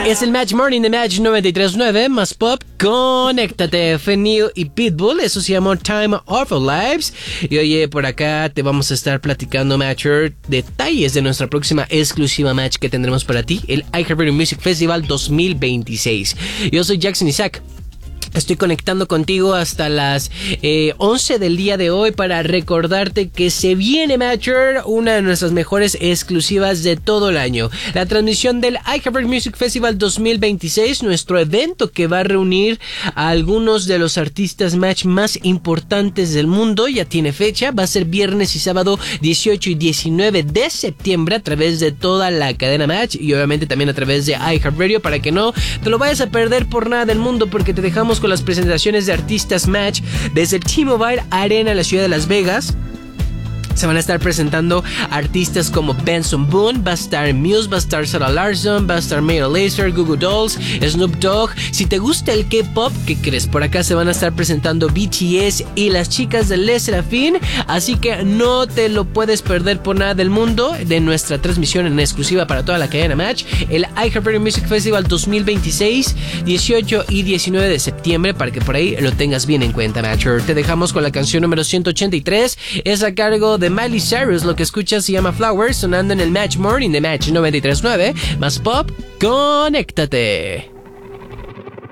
Es el Match Morning de Match 93.9 más pop. Conéctate, Fenil y Pitbull. Eso se llama Time of Our Lives. Y oye, por acá te vamos a estar platicando, Matcher, detalles de nuestra próxima exclusiva match que tendremos para ti, el iHeartRadio Music Festival 2026. Yo soy Jackson Isaac. Estoy conectando contigo hasta las 11 del día de hoy para recordarte que se viene, Matcher, una de nuestras mejores exclusivas de todo el año. La transmisión del iHeartRadio Music Festival 2026, nuestro evento que va a reunir a algunos de los artistas match más importantes del mundo. Ya tiene fecha, va a ser viernes y sábado 18 y 19 de septiembre a través de toda la cadena Match y obviamente también a través de iHeartRadio para que no te lo vayas a perder por nada del mundo, porque te dejamos con las presentaciones de artistas match desde el T-Mobile Arena en la ciudad de Las Vegas. Se van a estar presentando artistas como Benson Boone, va a estar Muse, va a estar Sarah Larson, va a estar Major Lazer, Goo Goo Dolls, Snoop Dogg. Si te gusta el K-pop, ¿qué crees? Por acá se van a estar presentando BTS y las chicas de Les Serafin. Así que no te lo puedes perder por nada del mundo de nuestra transmisión en exclusiva para toda la cadena Match. El iHeartRadio Music Festival 2026, 18 y 19 de septiembre, para que por ahí lo tengas bien en cuenta, Matcher. Te dejamos con la canción número 183. Es a cargo de Miley Cyrus. Lo que escuchas se llama Flowers, sonando en el Match Morning de Match 93.9 más pop. Conéctate.